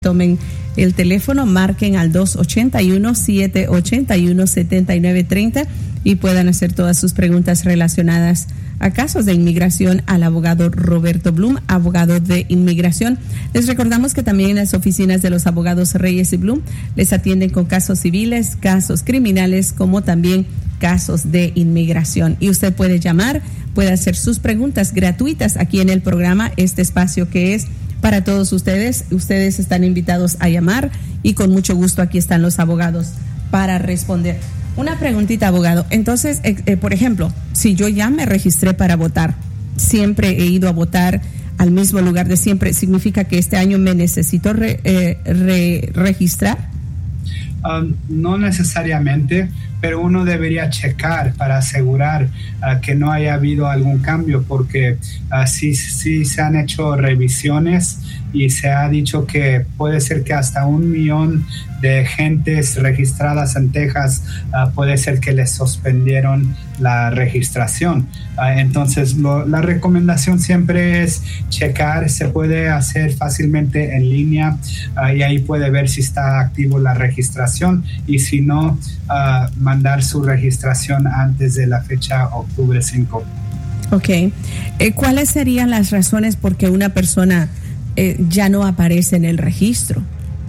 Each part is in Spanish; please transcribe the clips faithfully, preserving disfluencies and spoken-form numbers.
Tomen el teléfono, marquen al dos ocho uno, siete ocho uno, siete nueve tres cero y puedan hacer todas sus preguntas relacionadas a casos de inmigración al abogado Roberto Blum, abogado de inmigración. Les recordamos que también en las oficinas de los abogados Reyes y Blum les atienden con casos civiles, casos criminales, como también casos de inmigración. Y usted puede llamar, puede hacer sus preguntas gratuitas aquí en el programa, este espacio que es para todos ustedes. Ustedes están invitados a llamar y con mucho gusto aquí están los abogados para responder. Una preguntita, abogado. Entonces, eh, eh, por ejemplo, si yo ya me registré para votar, siempre he ido a votar al mismo lugar de siempre, ¿significa que este año me necesito re, eh, re, registrar? Um, no necesariamente, pero uno debería checar para asegurar uh, que no haya habido algún cambio, porque uh, sí, sí se han hecho revisiones y se ha dicho que puede ser que hasta un millón de gentes registradas en Texas uh, puede ser que les suspendieron la registración. Uh, entonces lo, la recomendación siempre es checar, se puede hacer fácilmente en línea uh, y ahí puede ver si está activo la registración, y si no, uh, mandar su registración antes de la fecha octubre cinco. Ok. Eh, ¿Cuáles serían las razones por que una persona eh, ya no aparece en el registro?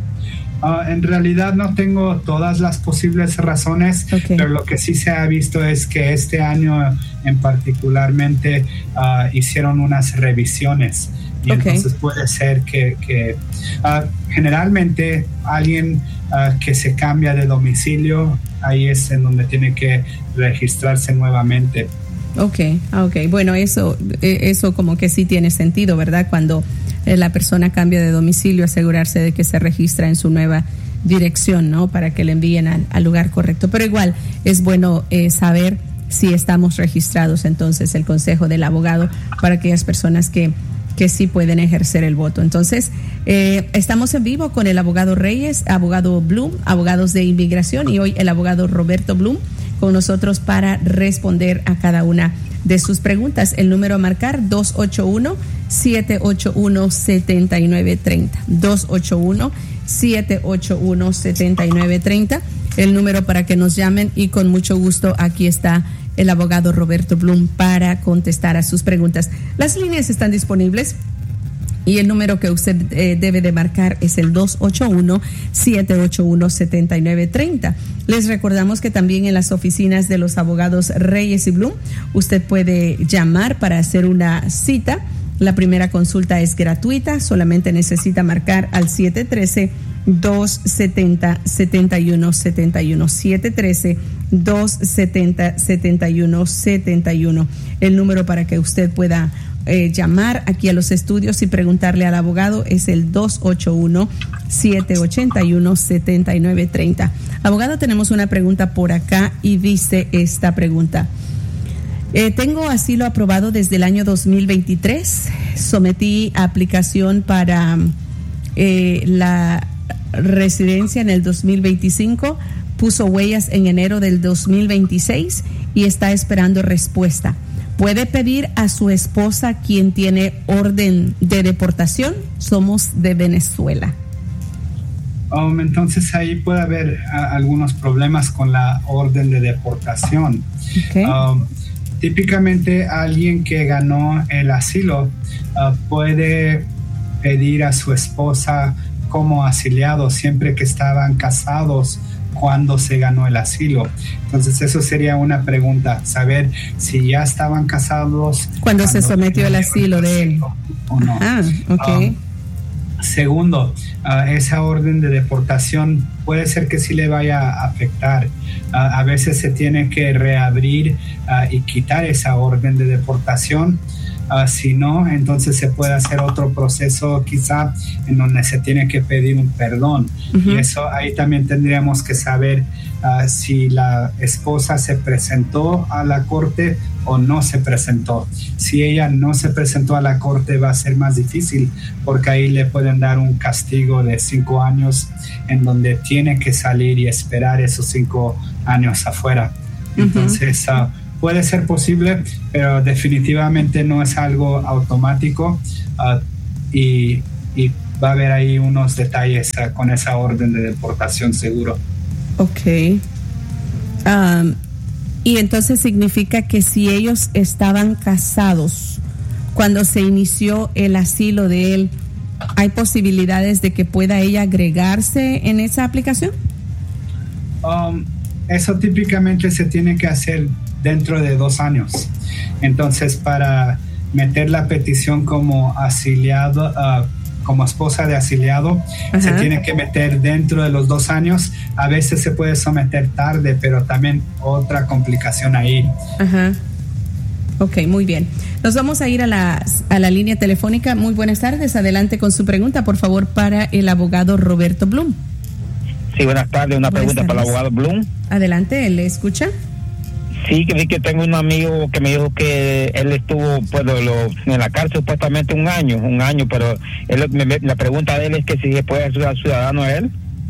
Uh, en realidad no tengo todas las posibles razones, okay, pero lo que sí se ha visto es que este año en particularmente uh, hicieron unas revisiones y okay, entonces puede ser que, que uh, generalmente alguien uh, que se cambia de domicilio, ahí es en donde tiene que registrarse nuevamente. Ok, ok. Bueno, eso, eso como que sí tiene sentido, ¿verdad? Cuando la persona cambia de domicilio, asegurarse de que se registra en su nueva dirección, ¿no? Para que le envíen al, al lugar correcto. Pero igual es bueno eh, saber si estamos registrados. Entonces, el consejo del abogado para aquellas personas que, que sí pueden ejercer el voto. Entonces, eh, estamos en vivo con el abogado Reyes, abogado Blum, abogados de inmigración, y hoy el abogado Roberto Blum con nosotros para responder a cada una de sus preguntas. El número a marcar, dos ocho uno, siete ocho uno, siete nueve tres cero. dos ocho uno, siete ocho uno, siete nueve tres cero. El número para que nos llamen, y con mucho gusto aquí está el abogado Roberto Blum para contestar a sus preguntas. Las líneas están disponibles y el número que usted eh, debe de marcar es el dos ocho uno, siete ocho uno, siete nueve tres cero. Les recordamos que también en las oficinas de los abogados Reyes y Blum usted puede llamar para hacer una cita. La primera consulta es gratuita, solamente necesita marcar al siete uno tres, dos siete cero, siete uno siete uno, siete uno tres, dos siete cero, siete uno siete uno. El número para que usted pueda Eh, llamar aquí a los estudios y preguntarle al abogado es el dos ocho uno, siete ocho uno, siete nueve tres cero. Abogado, tenemos una pregunta por acá y dice esta pregunta: eh, tengo asilo aprobado desde el año dos mil veintitrés, sometí aplicación para eh, la residencia en el dos mil veinticinco, puso huellas en enero del dos mil veintiséis y está esperando respuesta. ¿Puede pedir a su esposa, quien tiene orden de deportación? Somos de Venezuela. Um, entonces ahí puede haber uh, algunos problemas con la orden de deportación. Okay. Um, típicamente alguien que ganó el asilo uh, puede pedir a su esposa como asiliado siempre que estaban casados cuando se ganó el asilo. Entonces eso sería una pregunta, saber si ya estaban casados cuando, cuando se sometió el asilo de él o no. Ah, okay. Um, segundo, uh, esa orden de deportación puede ser que sí le vaya a afectar. Uh, a veces se tiene que reabrir uh, y quitar esa orden de deportación. Uh, si no, entonces se puede hacer otro proceso quizá en donde se tiene que pedir un perdón. Uh-huh. Y eso ahí también tendríamos que saber uh, si la esposa se presentó a la corte o no se presentó. Si ella no se presentó a la corte, va a ser más difícil, porque ahí le pueden dar un castigo de cinco años en donde tiene que salir y esperar esos cinco años afuera. Uh-huh. Entonces uh, puede ser posible, pero definitivamente no es algo automático, uh, y, y va a haber ahí unos detalles uh, con esa orden de deportación seguro. Ok. Um, y entonces significa que si ellos estaban casados cuando se inició el asilo de él, ¿hay posibilidades de que pueda ella agregarse en esa aplicación? Um, eso típicamente se tiene que hacer dentro de dos años. Entonces, para meter la petición como asiliado, uh, como esposa de asiliado, ajá, se tiene que meter dentro de los dos años. A veces se puede someter tarde, pero también otra complicación ahí. Ajá. Ok, muy bien. Nos vamos a ir a la, a la línea telefónica. Muy buenas tardes. Adelante con su pregunta, por favor, para el abogado Roberto Blum. Sí, buenas tardes. Una buenas pregunta tardes. Para el abogado Blum. Adelante, ¿le escucha? Sí, que vi que tengo un amigo que me dijo que él estuvo pues, lo, lo, en la cárcel supuestamente un año, un año, pero él, me, la pregunta de él es que si se puede ser ciudadano él.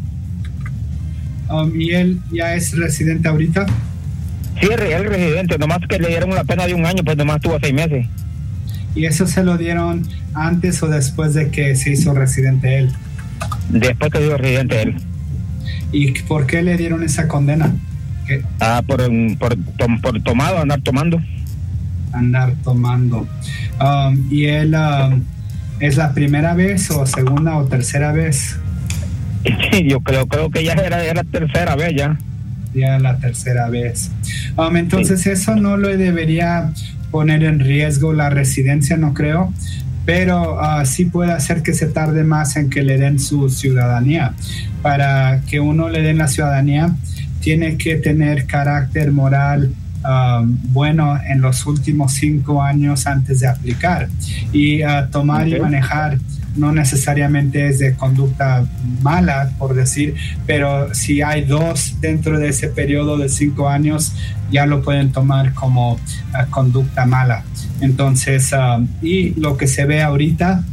Um, ¿Y él ya es residente ahorita? Sí, él es residente, nomás que le dieron la pena de un año, pues nomás tuvo seis meses. ¿Y eso se lo dieron antes o después de que se hizo residente él? Después que se hizo residente él. ¿Y por qué le dieron esa condena? ¿Qué? Ah, por, por, por tomado, andar tomando. Andar tomando. Um, ¿Y él um, es la primera vez o segunda o tercera vez? Sí, yo creo, creo que ya era, era tercera vez ya. Ya la tercera vez. Um, entonces sí, eso no lo debería poner en riesgo la residencia, no creo, pero uh, sí puede hacer que se tarde más en que le den su ciudadanía. Para que uno le den la ciudadanía, tiene que tener carácter moral um, bueno en los últimos cinco años antes de aplicar. Y uh, tomar okay. y manejar no necesariamente es de conducta mala, por decir, pero si hay dos dentro de ese periodo de cinco años, ya lo pueden tomar como uh, conducta mala. Entonces, uh, y lo que se ve ahorita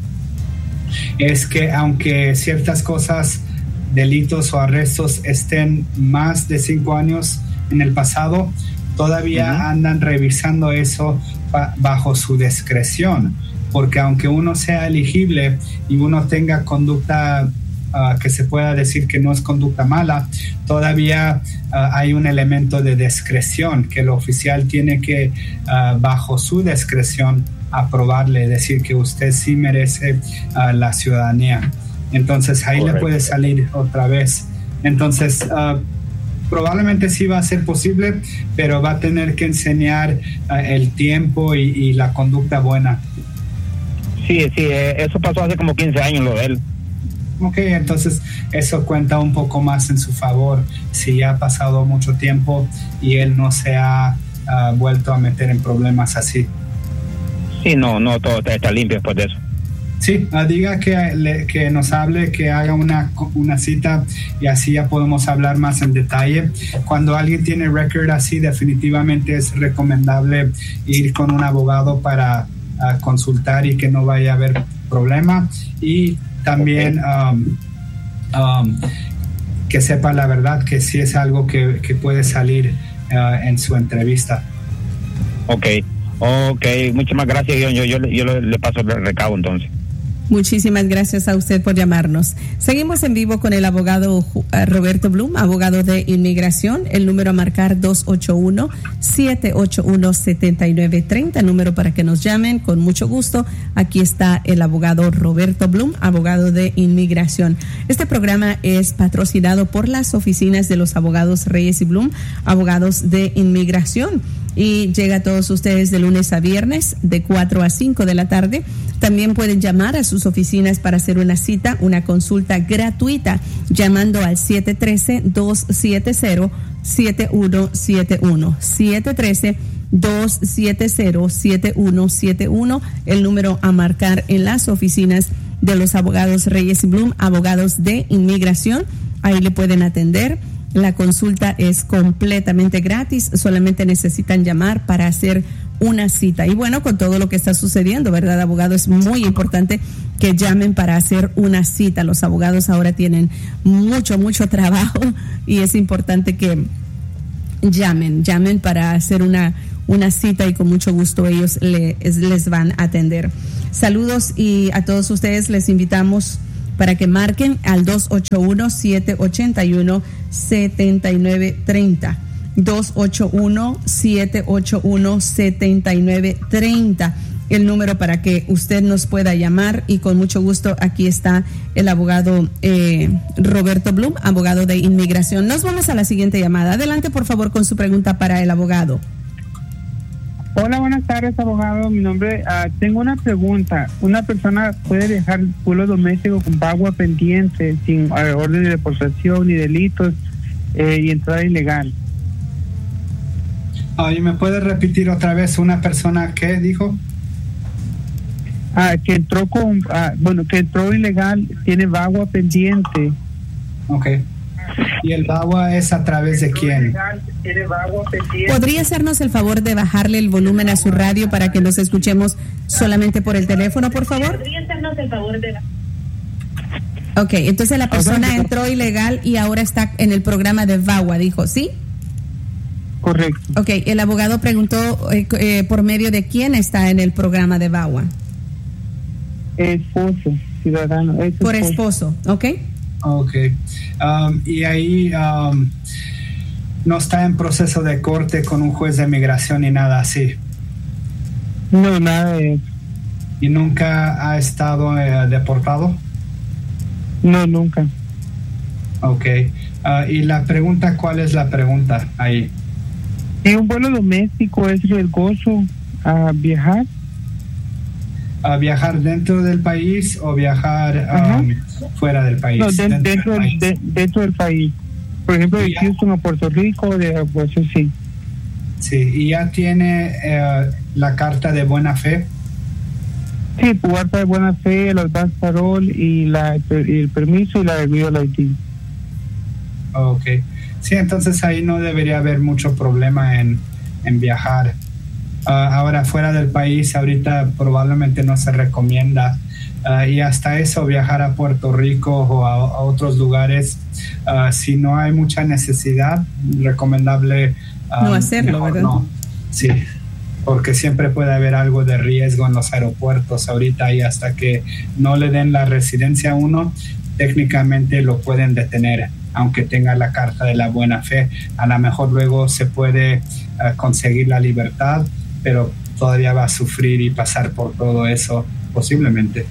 es que aunque ciertas cosas, delitos o arrestos estén más de cinco años en el pasado, todavía uh-huh. andan revisando eso ba- bajo su discreción. Porque aunque uno sea elegible y uno tenga conducta uh, que se pueda decir que no es conducta mala, todavía uh, hay un elemento de discreción que el oficial tiene que, uh, bajo su discreción, aprobarle, decir que usted sí merece uh, la ciudadanía. Entonces ahí Correcto. Le puede salir otra vez. Entonces uh, probablemente sí va a ser posible, pero va a tener que enseñar uh, el tiempo y, y la conducta buena. Sí, sí, eso pasó hace como quince años lo de él. Ok, entonces eso cuenta un poco más en su favor si ya ha pasado mucho tiempo y él no se ha uh, vuelto a meter en problemas así. Sí, no, no, todo está, está limpio después de eso. Sí, uh, diga que, le, que nos hable, que haga una, una cita y así ya podemos hablar más en detalle. Cuando alguien tiene récord así, definitivamente es recomendable ir con un abogado para a consultar y que no vaya a haber problema, y también okay. um, um, que sepa la verdad que sí es algo que, que puede salir uh, en su entrevista. Ok, ok, muchas gracias. Yo, yo, yo, yo le, le paso el recado entonces. Muchísimas gracias a usted por llamarnos. Seguimos en vivo con el abogado Roberto Blum, abogado de inmigración. El número a marcar dos ocho uno, siete ocho uno, siete nueve tres cero, número para que nos llamen con mucho gusto. Aquí está el abogado Roberto Blum, abogado de inmigración. Este programa es patrocinado por las oficinas de los abogados Reyes y Blum, abogados de inmigración, y llega a todos ustedes de lunes a viernes de cuatro a cinco de la tarde. También pueden llamar a sus oficinas para hacer una cita, una consulta gratuita, llamando al siete uno tres, dos siete cero, siete uno siete uno, siete uno tres, dos siete cero, siete uno siete uno, el número a marcar en las oficinas de los abogados Reyes y Blum, abogados de inmigración. Ahí le pueden atender. La consulta es completamente gratis, solamente necesitan llamar para hacer una cita. Y bueno, con todo lo que está sucediendo, ¿verdad, abogado? Es muy importante que llamen para hacer una cita. Los abogados ahora tienen mucho, mucho trabajo y es importante que llamen, llamen para hacer una, una cita, y con mucho gusto ellos les, les van a atender. Saludos, y a todos ustedes les invitamos para que marquen al dos ocho uno, siete ocho uno, siete nueve tres cero. dos ocho uno, siete ocho uno, siete nueve tres cero. El número para que usted nos pueda llamar, y con mucho gusto aquí está el abogado eh, Roberto Blum, abogado de inmigración. Nos vamos a la siguiente llamada. Adelante, por favor, con su pregunta para el abogado. Hola, buenas tardes, abogado. Mi nombre, uh, tengo una pregunta. ¿Una persona puede dejar vuelo doméstico con pago pendiente, sin uh, orden de deportación ni delitos eh, y entrada ilegal? Oh, ¿y me puede repetir otra vez una persona qué dijo? Ah, que entró con, ah, bueno, que entró ilegal, tiene vagua pendiente. Ok. ¿Y el vagua es a través de quién? ¿Podría hacernos el favor de bajarle el volumen a su radio para que nos escuchemos solamente por el teléfono, por favor? ¿Podría hacernos el favor de Ok, entonces la persona entró ilegal y ahora está en el programa de vagua, dijo, ¿sí? Correcto. Ok, el abogado preguntó eh, eh, por medio de quién está en el programa de vagua. Esposo, ciudadano. Es por esposo, ¿ok? Ok. Um, y ahí um, no está en proceso de corte con un juez de migración ni nada así. No, nada de eso. ¿Y nunca ha estado eh, deportado? No, nunca. Ok. Uh, y la pregunta, ¿cuál es la pregunta ahí? ¿En un vuelo doméstico es riesgoso a viajar? ¿A viajar dentro del país o viajar um, fuera del país? No, de, dentro, dentro, del país. De, dentro del país. Por ejemplo, de Houston a Puerto Rico, de pues sí. Sí, ¿y ya tiene eh, la carta de buena fe? Sí, tu carta de buena fe, el advance parole y, la, y el permiso y la de Real I D. Ok. Sí, entonces ahí no debería haber mucho problema en, en viajar. Uh, ahora fuera del país ahorita probablemente no se recomienda uh, y hasta eso viajar a Puerto Rico o a, a otros lugares uh, si no hay mucha necesidad, recomendable um, no hacerlo, ¿verdad? No, sí, porque siempre puede haber algo de riesgo en los aeropuertos ahorita, y hasta que no le den la residencia a uno, técnicamente lo pueden detener aunque tenga la carta de la buena fe. A lo mejor luego se puede uh, conseguir la libertad, pero todavía va a sufrir y pasar por todo eso posiblemente.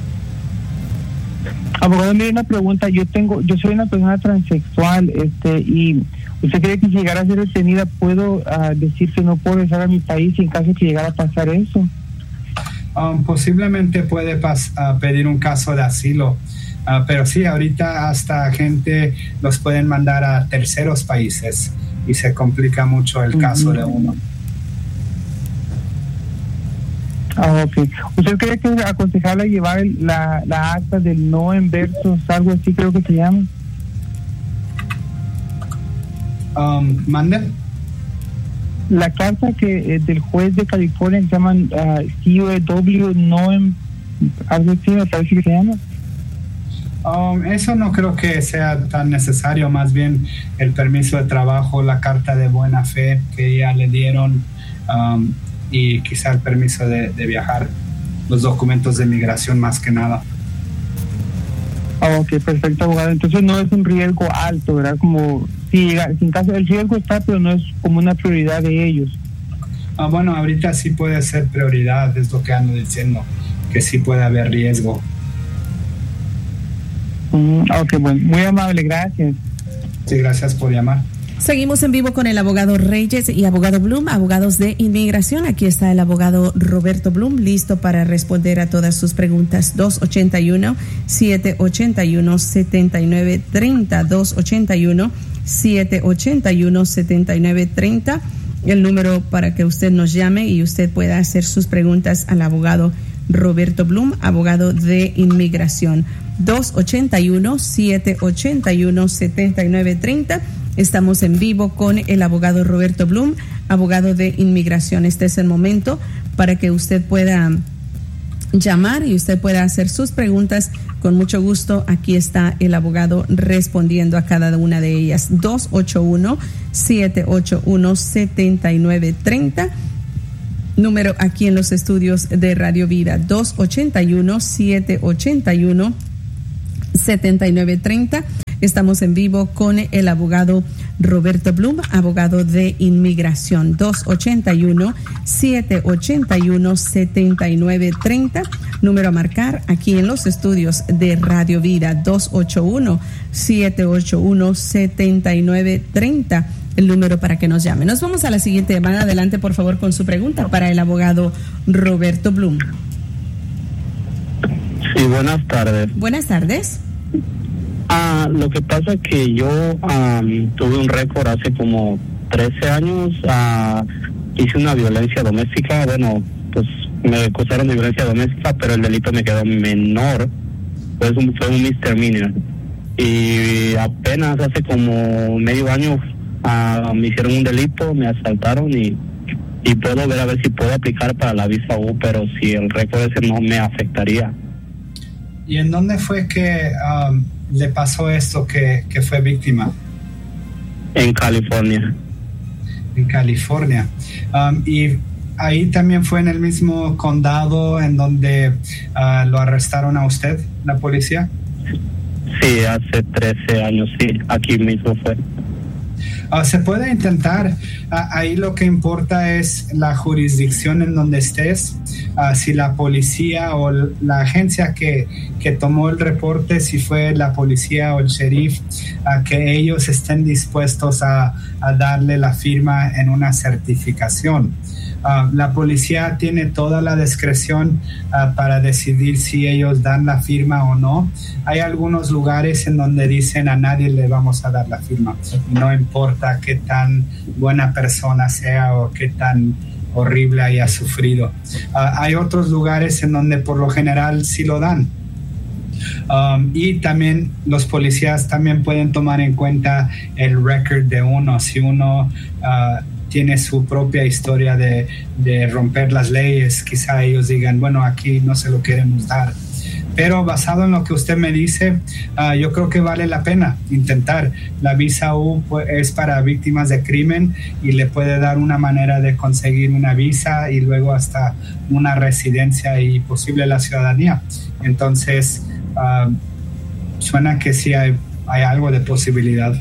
Abogado, mire una pregunta. Yo tengo, yo soy una persona transexual, este, y usted cree que si llegara a ser detenida puedo uh, decir que no puedo regresar a mi país en caso de que llegara a pasar eso. Um, posiblemente puede pas, uh, pedir un caso de asilo, uh, pero sí, ahorita hasta gente los pueden mandar a terceros países y se complica mucho el caso uh-huh. de uno. Ah, ok. ¿Usted cree que es aconsejable llevar el, la, la acta del no en versos, algo así creo que se llama? Um, ¿Mande? La carta que eh, del juez de California que se llaman uh, C O W, no en, algo así me parece que se llama. Um, eso no creo que sea tan necesario, más bien el permiso de trabajo, la carta de buena fe que ya le dieron, um, y quizá el permiso de, de viajar, los documentos de migración más que nada. Oh, ok, perfecto, abogado. Entonces no es un riesgo alto, ¿verdad? Como si, si en caso el riesgo está, pero no es como una prioridad de ellos. Ah, bueno, ahorita sí puede ser prioridad, es lo que ando diciendo, que sí puede haber riesgo. Mm, ok, bueno, muy amable, gracias. Sí, gracias por llamar. Seguimos en vivo con el abogado Reyes y abogado Blum, abogados de inmigración. Aquí está el abogado Roberto Blum, listo para responder a todas sus preguntas. dos ocho uno, siete ocho uno, siete nueve tres cero, dos ocho uno, siete ocho uno, siete nueve tres cero, el número para que usted nos llame y usted pueda hacer sus preguntas al abogado Roberto Blum, abogado de inmigración. dos ocho uno, siete ocho uno, siete nueve tres cero. Estamos en vivo con el abogado Roberto Blum, abogado de inmigración. Este es el momento para que usted pueda llamar y usted pueda hacer sus preguntas. Con mucho gusto, aquí está el abogado respondiendo a cada una de ellas. dos ocho uno, siete ocho uno, siete nueve tres cero. Número aquí en los estudios de Radio Vida, dos ocho uno, siete ocho uno, setenta y nueve treinta. Estamos en vivo con el abogado Roberto Blum, abogado de inmigración. Dos ocho uno, siete ocho uno, siete nueve tres cero. Número a marcar aquí en los estudios de Radio Vida. Dos ocho uno, siete ocho uno, siete nueve tres cero. El número para que nos llame. Nos vamos a la siguiente llamada. Adelante, por favor, con su pregunta para el abogado Roberto Blum. Sí, buenas tardes. Buenas tardes. Ah, lo que pasa es que yo um, tuve un récord hace como trece años. Uh, hice una violencia doméstica. Bueno, pues me acusaron de violencia doméstica, pero el delito me quedó menor. Pues un, fue un misdemeanor. Y apenas hace como medio año uh, me hicieron un delito, me asaltaron y, y puedo ver a ver si puedo aplicar para la visa U, pero si el récord ese no me afectaría. ¿Y en dónde fue que um, le pasó esto, que, que fue víctima? En California. En California. Um, y ahí también fue en el mismo condado en donde uh, lo arrestaron a usted, la policía. Sí, hace trece años, sí, aquí mismo fue. Uh, se puede intentar. Uh, ahí lo que importa es la jurisdicción en donde estés. Uh, si la policía o la agencia que, que tomó el reporte, si fue la policía o el sheriff, uh, que ellos estén dispuestos a, a darle la firma en una certificación. Uh, la policía tiene toda la discreción uh, para decidir si ellos dan la firma o no. Hay algunos lugares en donde dicen a nadie le vamos a dar la firma. No importa qué tan buena persona sea o qué tan horrible haya sufrido. Uh, hay otros lugares en donde por lo general sí lo dan. Um, y también los policías también pueden tomar en cuenta el record de uno. Si uno uh, tiene su propia historia de, de romper las leyes, quizá ellos digan, bueno, aquí no se lo queremos dar. Pero basado en lo que usted me dice, uh, yo creo que vale la pena intentar. La visa U pues, es para víctimas de crimen y le puede dar una manera de conseguir una visa y luego hasta una residencia y posible la ciudadanía. Entonces, uh, suena que sí hay, hay algo de posibilidad.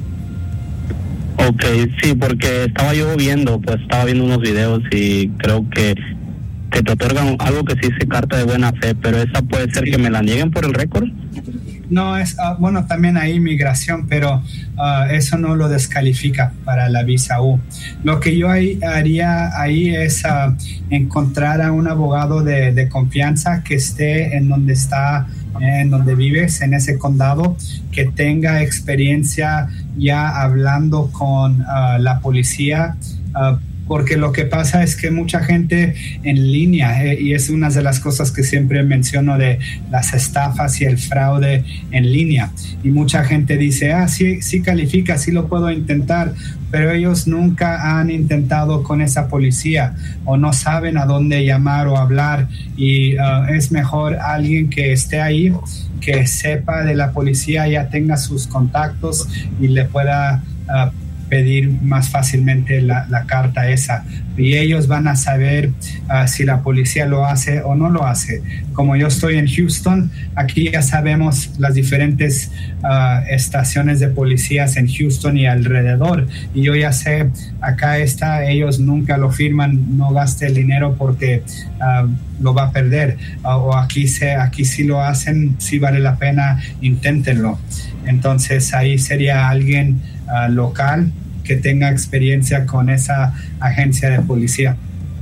Ok, sí, porque estaba yo viendo, pues estaba viendo unos videos y creo que, que te otorgan algo que sí dice carta de buena fe, pero esa puede ser que me la nieguen por el récord. No, es uh, bueno, también hay inmigración, pero uh, eso no lo descalifica para la visa U. Lo que yo ahí, haría ahí es uh, encontrar a un abogado de, de confianza que esté en donde está, en donde vives, en ese condado, que tenga experiencia ya hablando con uh, la policía, uh, porque lo que pasa es que mucha gente en línea, eh, y es una de las cosas que siempre menciono de las estafas y el fraude en línea, y mucha gente dice, ah, sí, sí califica, sí lo puedo intentar, pero ellos nunca han intentado con esa policía o no saben a dónde llamar o hablar, y uh, es mejor alguien que esté ahí, que sepa de la policía, ya tenga sus contactos y le pueda uh, pedir más fácilmente la, la carta esa, y ellos van a saber uh, si la policía lo hace o no lo hace. Como yo estoy en Houston, aquí ya sabemos las diferentes uh, estaciones de policías en Houston y alrededor, y yo ya sé, acá está, ellos nunca lo firman, no gaste el dinero porque uh, lo va a perder, uh, o aquí, se, aquí sí lo hacen, sí vale la pena, inténtenlo. Entonces ahí sería alguien uh, local que tenga experiencia con esa agencia de policía.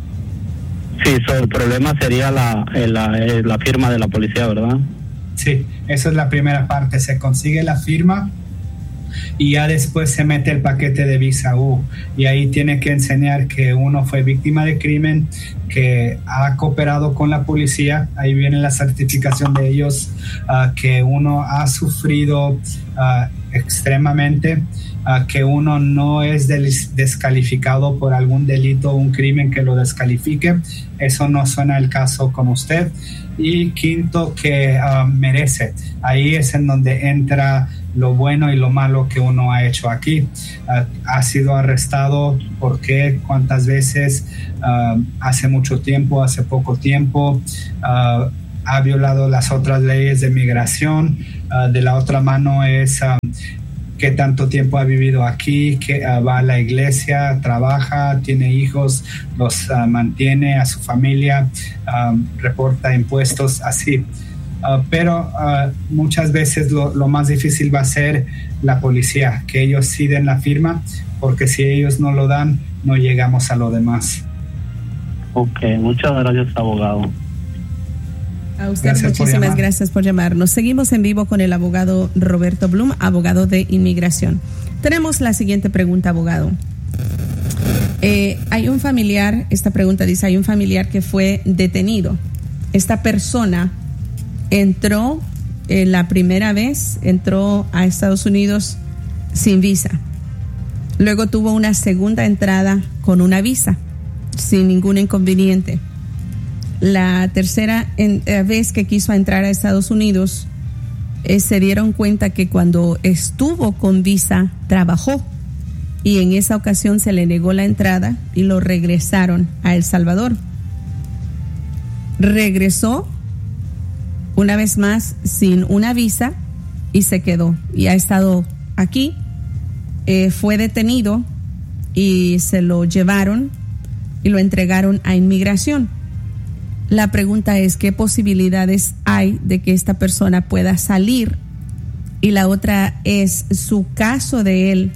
Sí, so, el problema sería la, la, la firma de la policía, ¿verdad? Sí, esa es la primera parte, se consigue la firma y ya después se mete el paquete de visa U, y ahí tiene que enseñar que uno fue víctima de crimen, que ha cooperado con la policía, ahí viene la certificación de ellos, uh, que uno ha sufrido uh, extremadamente, uh, que uno no es des- descalificado por algún delito o un crimen que lo descalifique. Eso no suena el caso con usted. Y quinto, que uh, merece. Ahí es en donde entra lo bueno y lo malo que uno ha hecho aquí. Uh, ha sido arrestado, ¿por qué? ¿Cuántas veces? Uh, hace mucho tiempo, hace poco tiempo. Uh, ha violado las otras leyes de migración. Uh, de la otra mano es um, qué tanto tiempo ha vivido aquí, que uh, va a la iglesia, trabaja, tiene hijos, los uh, mantiene a su familia, um, reporta impuestos, así. Uh, pero uh, muchas veces lo, lo más difícil va a ser la policía, que ellos sí den la firma, porque si ellos no lo dan, no llegamos a lo demás. Ok, muchas gracias, abogado. A usted gracias muchísimas gracias por llamarnos. Seguimos en vivo con el abogado Roberto Blum, abogado de inmigración. Tenemos la siguiente pregunta, abogado. Eh, hay un familiar, esta pregunta dice, hay un familiar que fue detenido. Esta persona entró eh, la primera vez, entró a Estados Unidos sin visa. Luego tuvo una segunda entrada con una visa, sin ningún inconveniente. La tercera en, eh, vez que quiso entrar a Estados Unidos, eh, se dieron cuenta que cuando estuvo con visa, trabajó. Y en esa ocasión se le negó la entrada y lo regresaron a El Salvador. Regresó una vez más sin una visa y se quedó. Y ha estado aquí. Eh, fue detenido y se lo llevaron y lo entregaron a inmigración. La pregunta es, ¿qué posibilidades hay de que esta persona pueda salir? Y la otra es, ¿su caso de él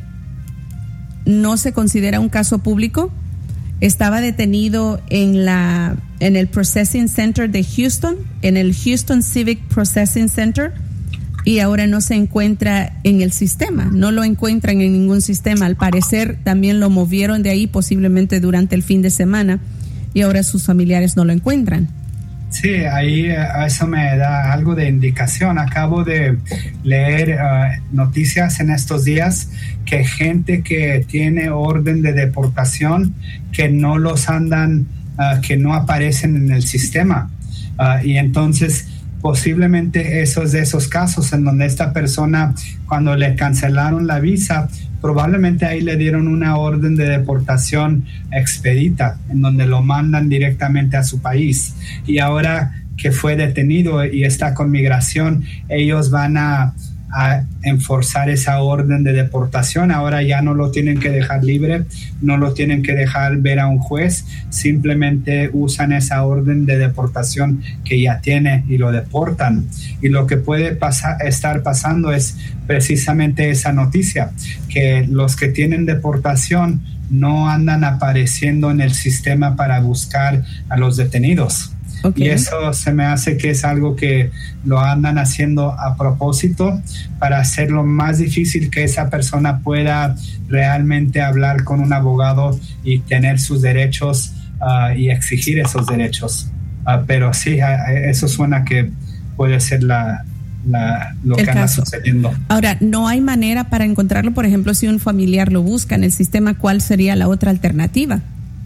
no se considera un caso público? Estaba detenido en la en el Processing Center de Houston, en el Houston Civic Processing Center, y ahora no se encuentra en el sistema, no lo encuentran en ningún sistema. Al parecer también lo movieron de ahí posiblemente durante el fin de semana y ahora sus familiares no lo encuentran. Sí, ahí eso me da algo de indicación. Acabo de leer uh, noticias en estos días que gente que tiene orden de deportación, que no los andan, uh, que no aparecen en el sistema. Uh, y entonces posiblemente esos de esos casos en donde esta persona, cuando le cancelaron la visa, probablemente ahí le dieron una orden de deportación expedita, en donde lo mandan directamente a su país. Y ahora que fue detenido y está con migración, ellos van a, a enforzar esa orden de deportación. Ahora ya no lo tienen que dejar libre, no lo tienen que dejar ver a un juez, simplemente usan esa orden de deportación que ya tiene y lo deportan. Y lo que puede pasar, estar pasando es precisamente esa noticia, que los que tienen deportación no andan apareciendo en el sistema para buscar a los detenidos. Okay. Y eso se me hace que es algo que lo andan haciendo a propósito para hacerlo más difícil que esa persona pueda realmente hablar con un abogado y tener sus derechos uh, y exigir esos derechos. Uh, pero sí, uh, eso suena que puede ser la, la, lo el que anda sucediendo. Ahora, ¿no hay manera para encontrarlo? Por ejemplo, si un familiar lo busca en el sistema, ¿cuál sería la otra alternativa?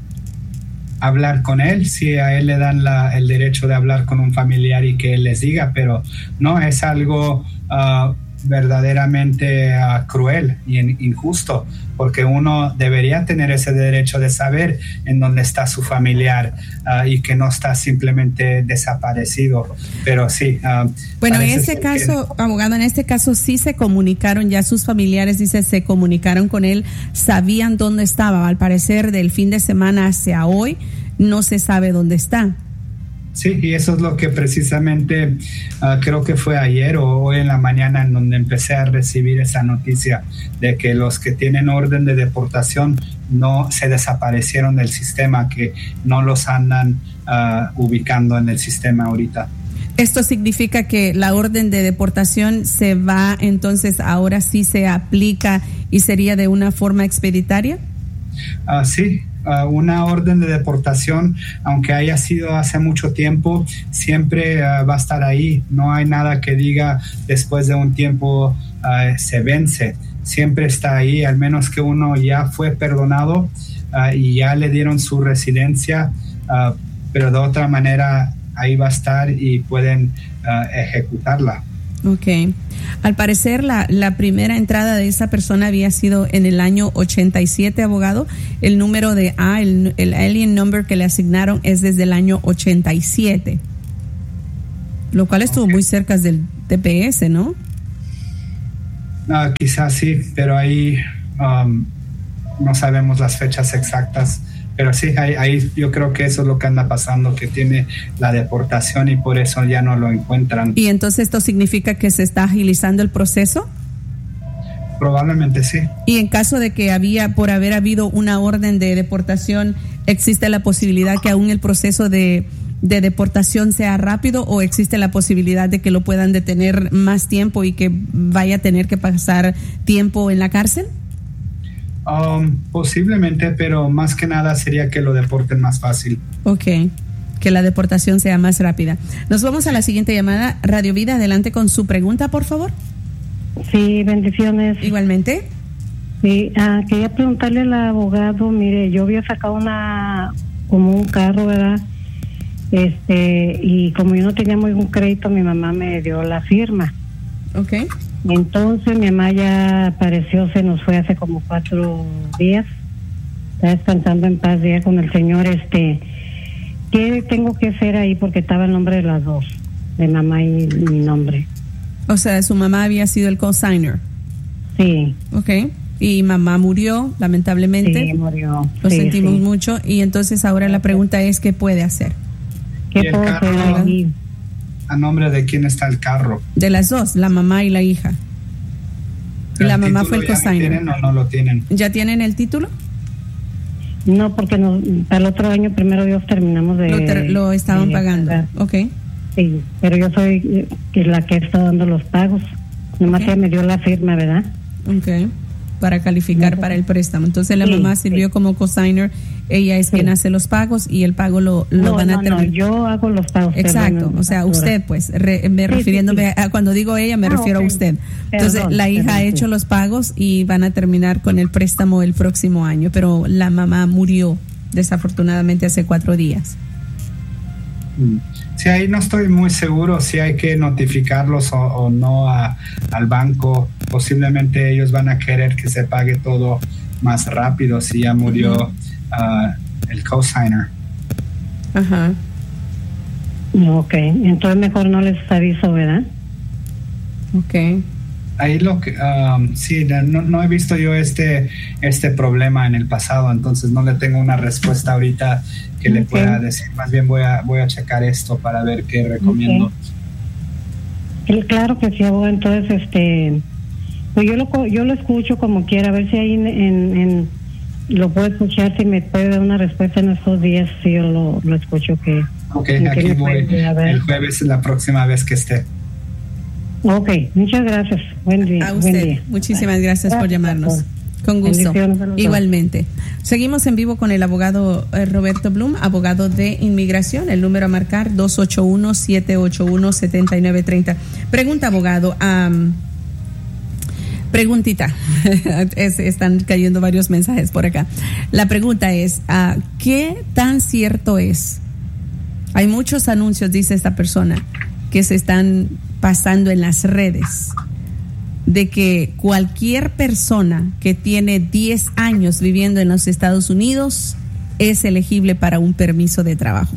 Hablar con él, si a él le dan la, el derecho de hablar con un familiar y que él les diga, pero no, es algo uh, verdaderamente uh, cruel y injusto, porque uno debería tener ese derecho de saber en dónde está su familiar uh, y que no está simplemente desaparecido. Pero sí. Uh, bueno, en este caso, que... abogado, en este caso sí se comunicaron ya sus familiares, dice, se comunicaron con él, sabían dónde estaba. Al parecer, del fin de semana hacia hoy, no se sabe dónde está. Sí, y eso es lo que precisamente uh, creo que fue ayer o hoy en la mañana en donde empecé a recibir esa noticia de que los que tienen orden de deportación no se desaparecieron del sistema, que no los andan uh, ubicando en el sistema ahorita. ¿Esto significa que la orden de deportación se va, entonces ahora sí se aplica y sería de una forma expeditaria? Uh, sí. Uh, una orden de deportación, aunque haya sido hace mucho tiempo, siempre uh, va a estar ahí. No hay nada que diga después de un tiempo uh, se vence. Siempre está ahí, al menos que uno ya fue perdonado uh, y ya le dieron su residencia, uh, pero de otra manera ahí va a estar y pueden uh, ejecutarla. Ok. Al parecer la, la primera entrada de esa persona había sido en el año ochenta y siete, abogado. El número de A, el, el alien number que le asignaron es desde el año ochenta y siete. Lo cual estuvo okay. muy cerca del T P S, ¿no? Uh, quizás sí, pero ahí um, no sabemos las fechas exactas. Pero sí, ahí, ahí yo creo que eso es lo que anda pasando, que tiene la deportación y por eso ya no lo encuentran. ¿Y entonces esto significa que se está agilizando el proceso? Probablemente sí. Y en caso de que había, por haber habido una orden de deportación, ¿existe la posibilidad que aún el proceso de, de deportación sea rápido o existe la posibilidad de que lo puedan detener más tiempo y que vaya a tener que pasar tiempo en la cárcel? Um, posiblemente, pero más que nada sería que lo deporten más fácil. Ok, que la deportación sea más rápida. Nos vamos a la siguiente llamada. Radio Vida, adelante con su pregunta, por favor. Sí, bendiciones. Igualmente. Sí, ah, quería preguntarle al abogado, mire, yo había sacado una, como un carro, ¿verdad? Este, y como yo no tenía muy buen crédito, mi mamá me dio la firma. Ok. Entonces mi mamá ya apareció, se nos fue hace como cuatro días. Está descansando en paz ya con el Señor. Este, ¿qué tengo que hacer ahí? Porque estaba el nombre de las dos, de mamá y mi nombre. O sea, su mamá había sido el cosigner. Sí. Ok. Y mamá murió, lamentablemente. Sí, murió. Lo sí, sentimos sí. mucho. Y entonces ahora la pregunta es, ¿qué puede hacer? ¿Qué puedo hacer ahí? ¿A nombre de quién está el carro? De las dos, la mamá y la hija. Y la mamá fue el cosigner. ¿Tienen o no lo tienen? ¿Ya tienen el título? No, porque nos, para el otro año, primero Dios, terminamos de... Lo, ter, lo estaban de pagando, pagar. ok. Sí, pero yo soy eh, la que está dando los pagos. Nomás Okay. ella me dio la firma, ¿verdad? Ok, para calificar No, para el préstamo. Entonces la sí, mamá sirvió sí. como cosigner, ella es Sí. quien hace los pagos y el pago lo, lo no, van a no, terminar. no, yo hago los pagos. Exacto, perdón, o sea, factura. usted pues, re, me Sí, refiriéndome sí, sí. a cuando digo ella me Ah, refiero okay. a usted. Entonces Perdón, la hija perdón, ha hecho sí. los pagos y van a terminar con el préstamo el próximo año, pero la mamá murió desafortunadamente hace cuatro días. Sí, ahí no estoy muy seguro si hay que notificarlos o, o no a, al banco. Posiblemente ellos van a querer que se pague todo más rápido si ya murió uh-huh. uh, el cosigner. Ajá. Ok, entonces mejor no les aviso, ¿verdad? Ok. Ahí lo que um, sí, no, no he visto yo este este problema en el pasado, entonces no le tengo una respuesta ahorita que okay. le pueda decir. Más bien voy a voy a checar esto para ver qué recomiendo. Okay. Claro que sí, abogado. Entonces, este, pues yo lo yo lo escucho como quiera, a ver si ahí en, en, en lo puedo escuchar, si me puede dar una respuesta en estos días, si yo lo, lo escucho que. Ok, aquí voy el jueves, la próxima vez que esté. Ok, muchas gracias. Buen día. A usted, buen día. Muchísimas gracias por llamarnos. Con gusto. Igualmente. Seguimos en vivo con el abogado eh, Roberto Blum, abogado de inmigración. El número a marcar dos ocho uno, siete ocho uno, siete nueve tres cero. Pregunta, abogado. Um, preguntita. es, están cayendo varios mensajes por acá. La pregunta es, uh, ¿qué tan cierto es? Hay muchos anuncios, dice esta persona, que se están pasando en las redes de que cualquier persona que tiene diez años viviendo en los Estados Unidos es elegible para un permiso de trabajo.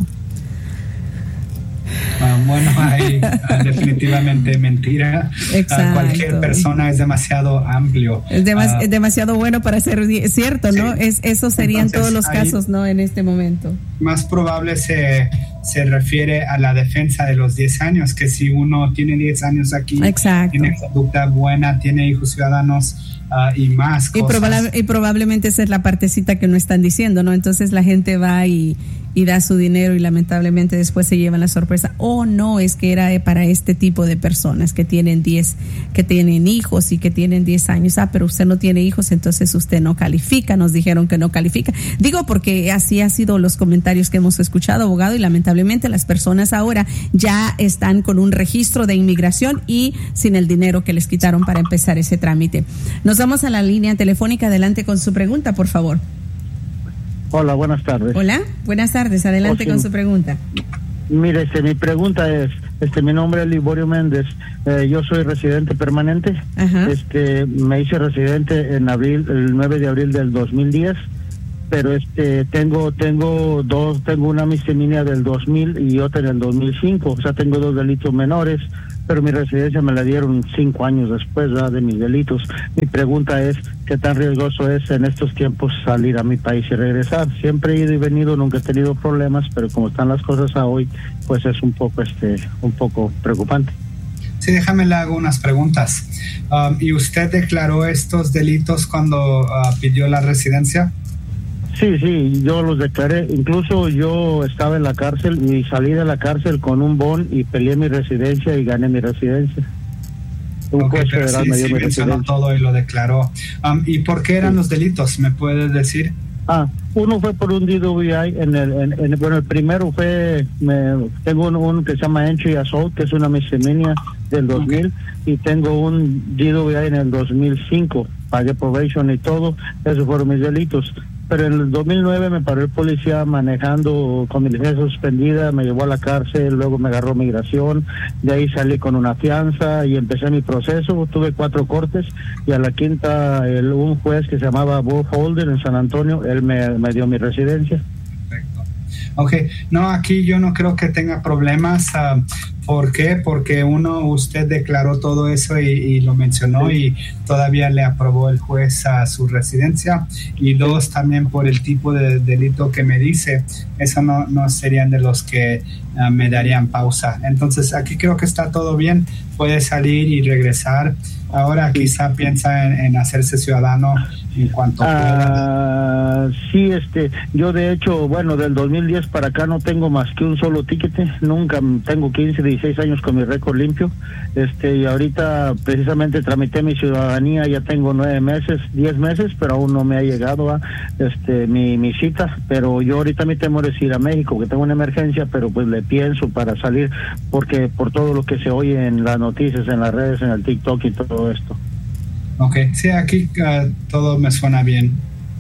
Uh, bueno, hay uh, definitivamente mentira. Uh, cualquier persona es demasiado amplio. Es, demas, uh, es demasiado bueno para ser cierto, ¿no? Sí. Es, eso serían Entonces, todos los casos, ¿no? En este momento. Más probable se, se refiere a la defensa de los diez años, que si uno tiene diez años aquí, Exacto. tiene conducta buena, tiene hijos ciudadanos uh, y más cosas. Y, probable, y probablemente esa es la partecita que no están diciendo, ¿no? Entonces la gente va y... y da su dinero y lamentablemente después se llevan la sorpresa. Oh, no, es que era para este tipo de personas que tienen diez, que tienen hijos y que tienen diez años. Ah, pero usted no tiene hijos, entonces usted no califica. Nos dijeron que no califica. Digo porque así han sido los comentarios que hemos escuchado, abogado, y lamentablemente las personas ahora ya están con un registro de inmigración y sin el dinero que les quitaron para empezar ese trámite. Nos vamos a la línea telefónica. Adelante con su pregunta, por favor. Hola, buenas tardes. Hola, buenas tardes. Adelante oh, sí. con su pregunta. Mire, este, mi pregunta es, este, mi nombre es Liborio Méndez. Eh, yo soy residente permanente. Ajá. Este, me hice residente en abril, el nueve de abril del dos mil diez. pero este tengo tengo dos, tengo una misdemeanor del dos mil y otra en el dos mil cinco, o sea, tengo dos delitos menores, pero mi residencia me la dieron cinco años después, ¿verdad?, de mis delitos. Mi pregunta es, ¿qué tan riesgoso es en estos tiempos salir a mi país y regresar? Siempre he ido y venido, nunca he tenido problemas, pero como están las cosas a hoy, pues es un poco este un poco preocupante. Sí, déjame le hago unas preguntas. Um, ¿Y usted declaró estos delitos cuando uh, pidió la residencia? Sí, sí, yo los declaré. Incluso yo estaba en la cárcel y salí de la cárcel con un bond y peleé mi residencia y gané mi residencia. Un okay, juez federal sí, me dio sí mi mencionó residencia. todo y lo declaró. Um, ¿Y por qué eran sí. los delitos? ¿Me puedes decir? Ah, uno fue por un D W I, en el, en, en, bueno, el primero fue, me, tengo un, un que se llama Entry Assault, que es una misdemeanor del dos mil, okay. Y tengo un D W I en el dos mil cinco, pagué probation y todo, esos fueron mis delitos. Pero en el dos mil nueve me paró el policía manejando con mi licencia suspendida, me llevó a la cárcel, luego me agarró migración, de ahí salí con una fianza y empecé mi proceso, tuve cuatro cortes y a la quinta el, un juez que se llamaba Bob Holder en San Antonio, él me, me dio mi residencia. Perfecto. Ok, no, aquí yo no creo que tenga problemas. Uh, ¿Por qué? Porque uno, usted declaró todo eso y, y lo mencionó sí. y todavía le aprobó el juez a su residencia. Y dos, también por el tipo de delito que me dice, eso no, no serían de los que uh, me darían pausa. Entonces, aquí creo que está todo bien. Puede salir y regresar. Ahora quizá piensa en, en hacerse ciudadano en cuanto pueda. Uh, sí, este, yo de hecho, bueno, del dos mil diez para acá no tengo más que un solo tiquete. Nunca tengo quince, dieciséis años con mi récord limpio. Este, y ahorita precisamente tramité mi ciudadanía, ya tengo nueve meses, diez meses, pero aún no me ha llegado a este mi, mi cita. Pero yo ahorita mi temor es ir a México, que tengo una emergencia, pero pues le pienso para salir, porque por todo lo que se oye en las noticias, en las redes, en el TikTok y todo esto. Ok, sí, aquí uh, todo me suena bien.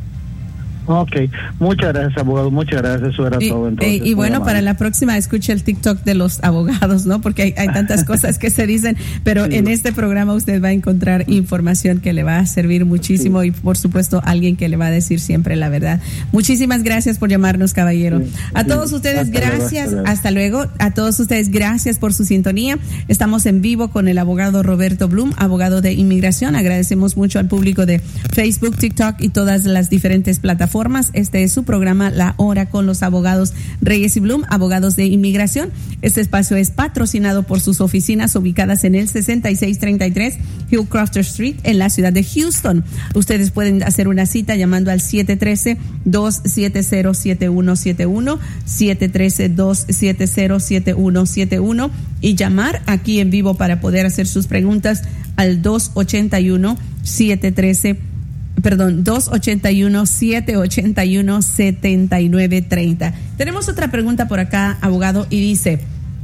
Ok, muchas gracias, abogado, muchas gracias, eso era y, todo entonces. Y, y bueno, para la próxima escuche el TikTok de los abogados, ¿no? Porque hay, hay tantas cosas que se dicen, pero sí. En este programa usted va a encontrar información que le va a servir muchísimo sí. Y por supuesto alguien que le va a decir siempre la verdad. Muchísimas gracias por llamarnos, caballero. Sí. A todos sí. ustedes, hasta gracias, luego, hasta, luego. hasta luego. A todos ustedes, gracias por su sintonía. Estamos en vivo con el abogado Roberto Bloom, abogado de inmigración. Agradecemos mucho al público de Facebook, TikTok y todas las diferentes plataformas. Este es su programa La Hora con los abogados Reyes y Bloom, abogados de inmigración. Este espacio es patrocinado por sus oficinas ubicadas en el sesenta y seis treinta y tres Hillcrofter Street en la ciudad de Houston. Ustedes pueden hacer una cita llamando al siete uno tres, dos siete cero, siete uno siete uno, siete uno tres, dos siete cero, siete uno siete uno y llamar aquí en vivo para poder hacer sus preguntas al dos ocho uno, siete uno tres, Perdón, dos ocho uno, siete ocho uno, siete nueve tres cero. Tenemos otra pregunta por acá, abogado, y dice,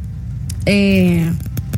eh,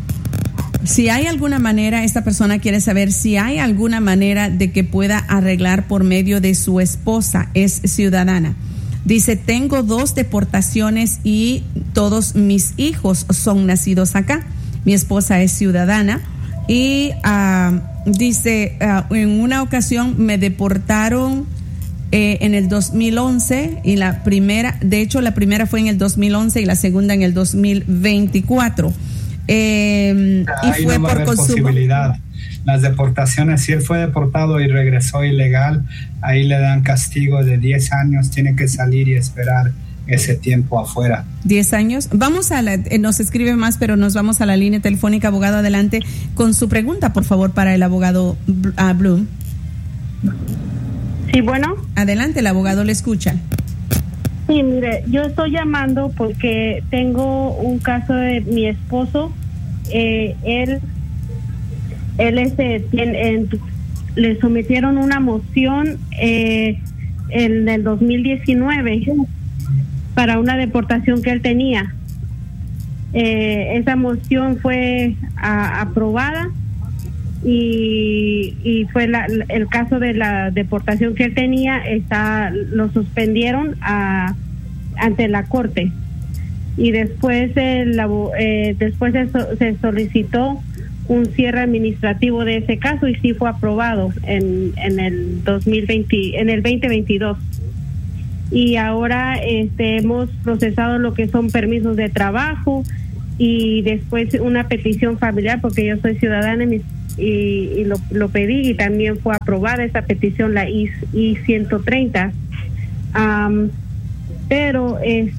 si hay alguna manera, esta persona quiere saber si hay alguna manera de que pueda arreglar por medio de su esposa, es ciudadana. Dice, tengo dos deportaciones y todos mis hijos son nacidos acá. Mi esposa es ciudadana. Y uh, dice, uh, en una ocasión me deportaron eh, en el dos mil once y la primera, de hecho la primera fue en el dos mil once y la segunda en el dos mil veinticuatro. Eh, y fue no por consumo. Las deportaciones, si él fue deportado y regresó ilegal, ahí le dan castigo de diez años, tiene que salir y esperar ese tiempo afuera. diez años. Vamos a la, eh, nos escribe más, pero nos vamos a la línea telefónica. Abogado, adelante con su pregunta, por favor, para el abogado uh, Bloom. Sí, bueno. Adelante, el abogado le escucha. Sí, mire, yo estoy llamando porque tengo un caso de mi esposo. Eh, él, él este, tiene, en, le sometieron una moción eh, en el dos mil diecinueve para una deportación que él tenía. Eh, esa moción fue a, aprobada y, y fue la, el caso de la deportación que él tenía, está, lo suspendieron a, ante la corte y después el, eh, después se, se solicitó un cierre administrativo de ese caso y sí fue aprobado en, en el dos mil veinte, en el veinte veintidós. y ahora este, hemos procesado lo que son permisos de trabajo y después una petición familiar porque yo soy ciudadana y, y, y lo, lo pedí y también fue aprobada esa petición, la I ciento treinta. Um, pero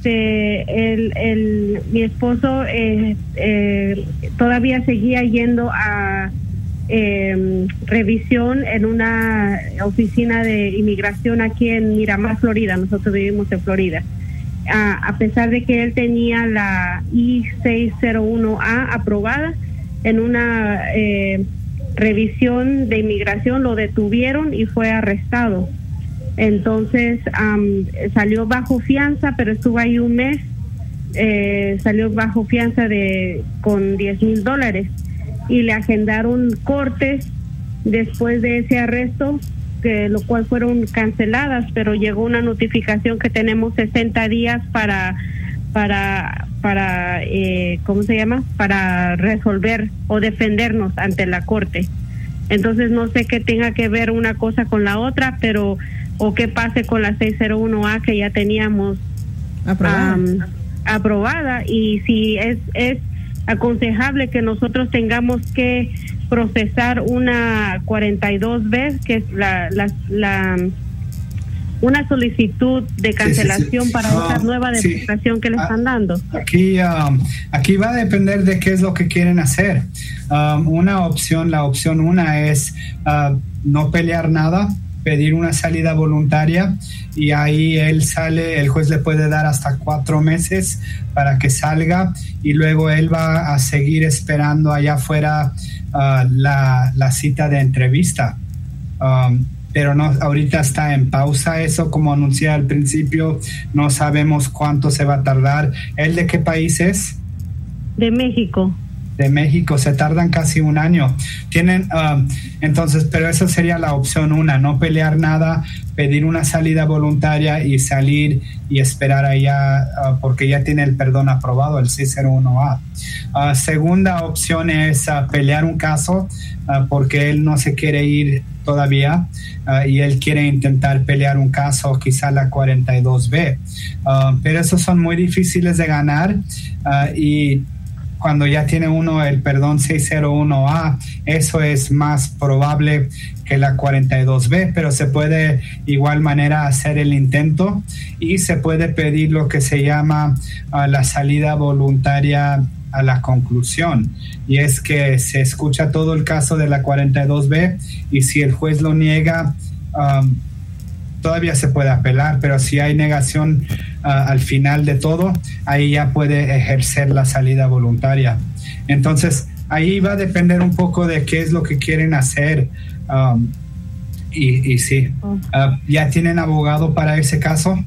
este el, el mi esposo eh, eh, todavía seguía yendo a eh, revisión en una oficina de inmigración aquí en Miramar, Florida. Nosotros vivimos en Florida. Uh, a pesar de que él tenía la I seis cero uno A aprobada, en una eh, revisión de inmigración lo detuvieron y fue arrestado. Entonces um, salió bajo fianza, pero estuvo ahí un mes, eh, salió bajo fianza de con diez mil dólares y le agendaron cortes después de ese arresto, que lo cual fueron canceladas, pero llegó una notificación que tenemos sesenta días para para para eh, ¿cómo se llama? Para resolver o defendernos ante la corte. Entonces no sé qué tenga que ver una cosa con la otra, pero o qué pase con la seis cero uno A que ya teníamos aprobada, um, aprobada y si es es aconsejable que nosotros tengamos que procesar una cuarenta y dos B, que es la la, la una solicitud de cancelación sí, sí, sí. para uh, esa nueva deportación sí. que le están dando. Aquí, um, aquí va a depender de qué es lo que quieren hacer. Um, una opción, la opción una es uh, no pelear nada, pedir una salida voluntaria y ahí él sale, el juez le puede dar hasta cuatro meses para que salga y luego él va a seguir esperando allá afuera uh, la, la cita de entrevista. Um, pero no, ahorita está en pausa eso, como anuncié al principio, no sabemos cuánto se va a tardar. ¿Él de qué país es? De México. De México, se tardan casi un año. Tienen, um, entonces, pero eso sería la opción una, no pelear nada, pedir una salida voluntaria y salir y esperar allá uh, porque ya tiene el perdón aprobado, el seis cero uno A. Uh, segunda opción es uh, pelear un caso uh, porque él no se quiere ir todavía uh, y él quiere intentar pelear un caso, quizá la cuarenta y dos B. Uh, pero esos son muy difíciles de ganar uh, y cuando ya tiene uno el perdón seis cero uno A, eso es más probable que la cuarenta y dos B, pero se puede igual manera hacer el intento y se puede pedir lo que se llama uh, la salida voluntaria a la conclusión, y es que se escucha todo el caso de la cuarenta y dos B y si el juez lo niega, um, todavía se puede apelar, pero si hay negación uh, al final de todo, ahí ya puede ejercer la salida voluntaria. Entonces, ahí va a depender un poco de qué es lo que quieren hacer. Um, y, y sí, uh, ¿ya tienen abogado para ese caso?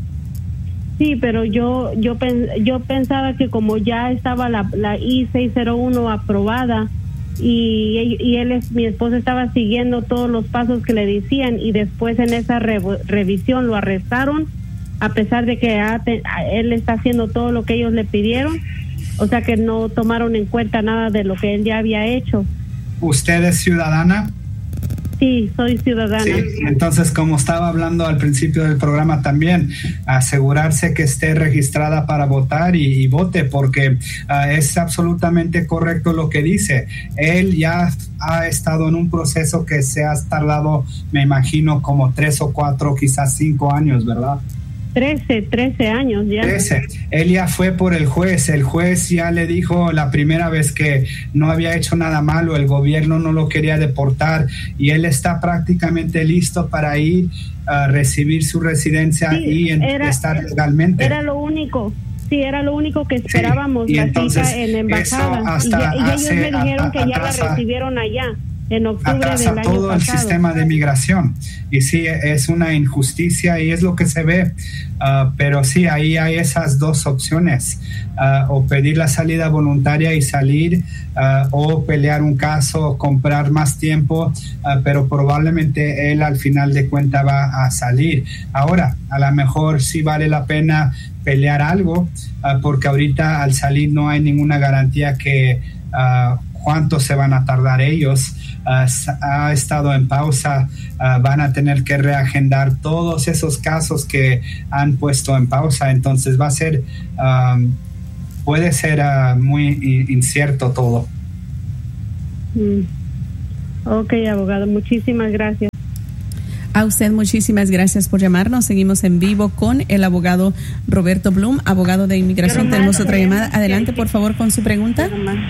Sí, pero yo yo yo pensaba que como ya estaba la, la I seis cero uno aprobada, y, y él es, mi esposo estaba siguiendo todos los pasos que le decían y después en esa re, revisión lo arrestaron a pesar de que a, a, él está haciendo todo lo que ellos le pidieron, o sea que no tomaron en cuenta nada de lo que él ya había hecho. ¿Usted es ciudadana? Sí, soy ciudadana. Sí, entonces, como estaba hablando al principio del programa también, asegurarse que esté registrada para votar y, y vote, porque uh, es absolutamente correcto lo que dice. Él ya ha estado en un proceso que se ha tardado, me imagino, como tres o cuatro, quizás cinco años, ¿verdad? Trece, trece años ya. Trece. Él ya fue por el juez. El juez ya le dijo la primera vez que no había hecho nada malo, el gobierno no lo quería deportar y él está prácticamente listo para ir a recibir su residencia sí, y en, era, estar legalmente. Era lo único. Sí, era lo único que esperábamos, sí, la entonces, cita en la embajada. Y, ya, y ellos me dijeron a, que ya la recibieron allá. En octubre atrasa del año todo pasado. El sistema de migración y sí, es una injusticia y es lo que se ve, uh, pero sí, ahí hay esas dos opciones, uh, o pedir la salida voluntaria y salir, uh, o pelear un caso, comprar más tiempo, uh, pero probablemente él al final de cuentas va a salir. Ahora, a lo mejor sí vale la pena pelear algo, uh, porque ahorita al salir no hay ninguna garantía que Uh, cuánto se van a tardar ellos. Uh, ha estado en pausa, uh, van a tener que reagendar todos esos casos que han puesto en pausa, entonces va a ser, um, puede ser uh, muy incierto todo. Mm. Ok, abogado, muchísimas gracias. A usted muchísimas gracias por llamarnos. Seguimos en vivo con el abogado Roberto Blum, abogado de inmigración. Tenemos otra llamada. Adelante, por favor, con su pregunta.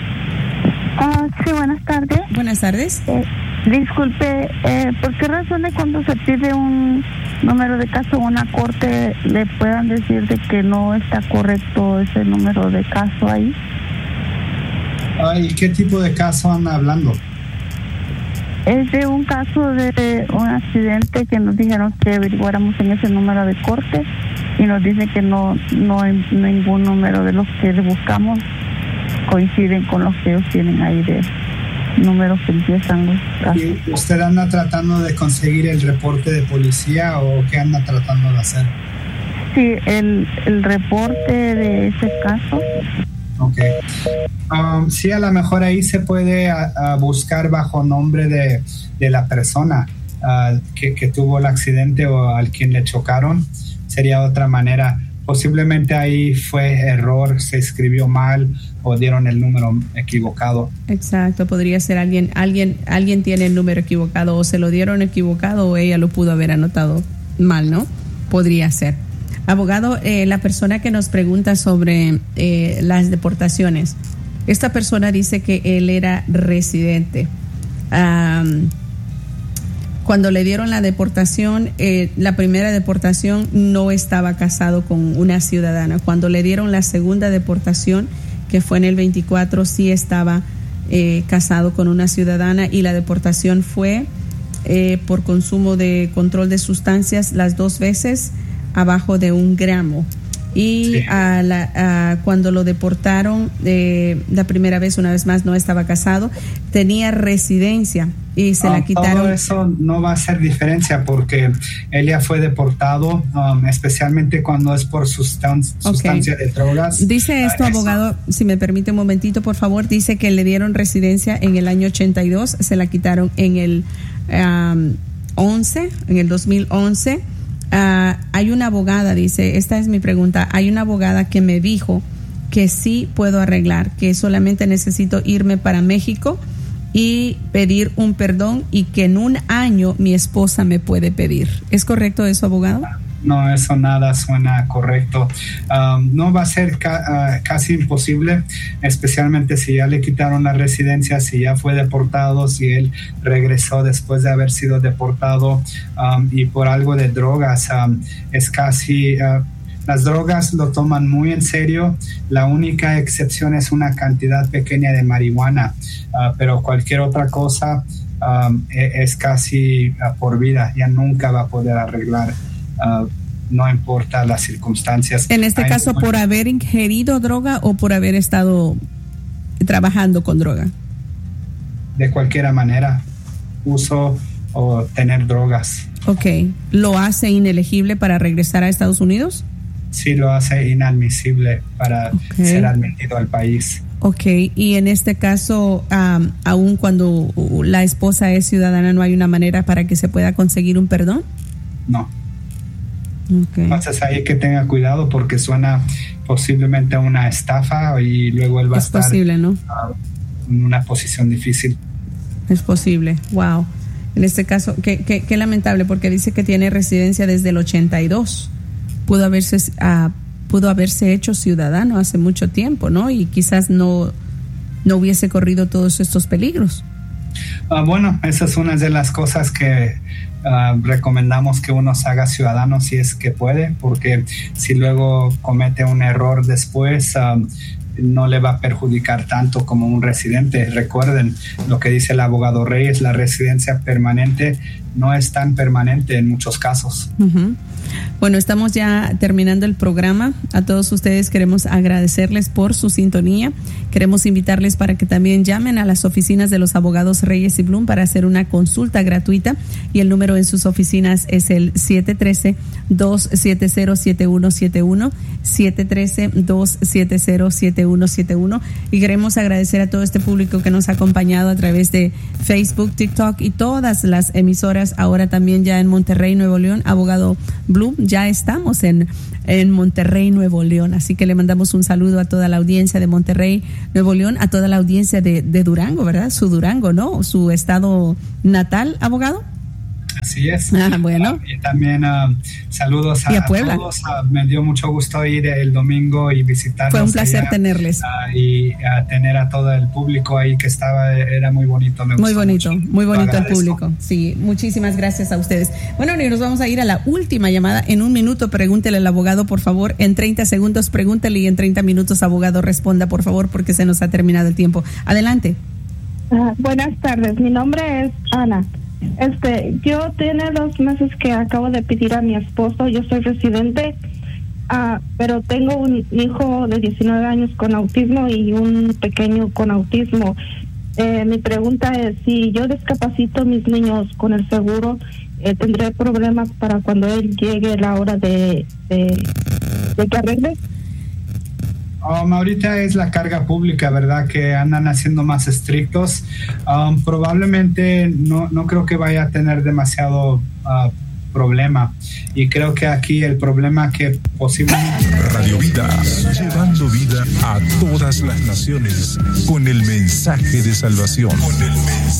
Uh, sí, buenas tardes. Buenas tardes. Eh, disculpe, eh, ¿por qué razón de cuando se pide un número de caso en una corte le puedan decir de que no está correcto ese número de caso ahí? ¿Y qué tipo de caso anda hablando? Es de un caso de un accidente que nos dijeron que averiguáramos en ese número de corte y nos dice que no, no hay ningún número de los que buscamos coinciden con los que ellos tienen ahí de números que empiezan los casos. ¿Y usted anda tratando de conseguir el reporte de policía o qué anda tratando de hacer? Sí, el, el reporte de ese caso. Ok. Um, sí, a lo mejor ahí se puede a, a buscar bajo nombre de, de la persona uh, que, que tuvo el accidente o al quien le chocaron. Sería otra manera. Posiblemente ahí fue error, se escribió mal o dieron el número equivocado. Exacto, podría ser alguien, alguien, alguien tiene el número equivocado o se lo dieron equivocado o ella lo pudo haber anotado mal, ¿no? Podría ser. Abogado, eh, la persona que nos pregunta sobre eh, las deportaciones, esta persona dice que él era residente. Um, Cuando le dieron la deportación, eh, la primera deportación no estaba casado con una ciudadana. Cuando le dieron la segunda deportación, que fue en el veinticuatro, sí estaba eh, casado con una ciudadana y la deportación fue eh, por consumo de control de sustancias las dos veces abajo de un gramo. Y sí. a la, a, cuando lo deportaron eh, la primera vez, una vez más, no estaba casado, tenía residencia y se uh, la quitaron. Todo eso no va a hacer diferencia porque él ya fue deportado, um, especialmente cuando es por sustan- sustancia okay. de drogas. Dice esto, uh, abogado, eso. Si me permite un momentito, por favor, dice que le dieron residencia en el año ochenta y dos, se la quitaron en el um, once, en el dos mil once. Uh, hay una abogada, dice, esta es mi pregunta, hay una abogada que me dijo que sí puedo arreglar, que solamente necesito irme para México y pedir un perdón y que en un año mi esposa me puede pedir. ¿Es correcto eso, abogado? No, eso nada suena correcto. Um, no va a ser ca- uh, casi imposible, especialmente si ya le quitaron la residencia, si ya fue deportado, si él regresó después de haber sido deportado um, y por algo de drogas. Um, es casi... Uh, las drogas lo toman muy en serio. La única excepción es una cantidad pequeña de marihuana, uh, pero cualquier otra cosa um, es casi uh, por vida. Ya nunca va a poder arreglar. Uh, no importa las circunstancias. En este Hay caso, ¿por haber ingerido droga o por haber estado trabajando con droga? De cualquier manera, uso o tener drogas. Ok. ¿Lo hace inelegible para regresar a Estados Unidos? Sí, lo hace inadmisible para okay. ser admitido al país. Ok. Y en este caso, um, aun cuando la esposa es ciudadana, ¿no hay una manera para que se pueda conseguir un perdón? No. Okay. Entonces hay que tener cuidado porque suena posiblemente a una estafa y luego él va es a estar posible, ¿no? uh, en una posición difícil. Es posible, wow. En este caso, qué, qué, qué lamentable porque dice que tiene residencia desde el ochenta y dos. Pudo haberse, uh, pudo haberse hecho ciudadano hace mucho tiempo, ¿no? Y quizás no, no hubiese corrido todos estos peligros. Uh, bueno, esa es una de las cosas que uh, recomendamos que uno se haga ciudadano si es que puede, porque si luego comete un error después, um, no le va a perjudicar tanto como un residente. Recuerden lo que dice el abogado Reyes, la residencia permanente no es tan permanente en muchos casos. Uh-huh. Bueno, estamos ya terminando el programa. A todos ustedes queremos agradecerles por su sintonía. Queremos invitarles para que también llamen a las oficinas de los abogados Reyes y Blum para hacer una consulta gratuita y el número en sus oficinas es el siete uno tres, dos siete cero, siete uno siete uno, siete uno tres, dos siete cero, siete siete uno siete uno. Y queremos agradecer a todo este público que nos ha acompañado a través de Facebook, TikTok y todas las emisoras. Ahora también ya en Monterrey, Nuevo León, Abogado Blue, ya estamos en, en Monterrey, Nuevo León. Así que le mandamos un saludo a toda la audiencia de Monterrey, Nuevo León, a toda la audiencia de, de Durango, ¿verdad? Su Durango, ¿no? Su estado natal, abogado. Así es. Ah, bueno. Uh, y también uh, saludos a, y a, Puebla. a todos. Uh, me dio mucho gusto ir el domingo y visitarlos. Fue un placer allá, tenerles. Uh, y uh, tener a todo el público ahí que estaba, era muy bonito. Me muy bonito, mucho. muy bonito el público. Sí, muchísimas gracias a ustedes. Bueno, y nos vamos a ir a la última llamada. En un minuto, pregúntele al abogado, por favor. En treinta segundos, pregúntele y en treinta minutos, abogado, responda, por favor, porque se nos ha terminado el tiempo. Adelante. Uh, buenas tardes, mi nombre es Ana. Este, yo tiene dos meses que acabo de pedir a mi esposo. Yo soy residente, uh, pero tengo un hijo de diecinueve años con autismo y un pequeño con autismo. Eh, mi pregunta es, si yo discapacito a mis niños con el seguro, eh, ¿tendré problemas para cuando él llegue la hora de, de, de que arregle? Um, ahorita es la carga pública, ¿verdad? Que andan haciendo más estrictos. Um, probablemente no, no creo que vaya a tener demasiado uh, problema. Y creo que aquí el problema que posiblemente... Radio Vida, llevando vida a todas las naciones con el mensaje de salvación. Con el mensaje.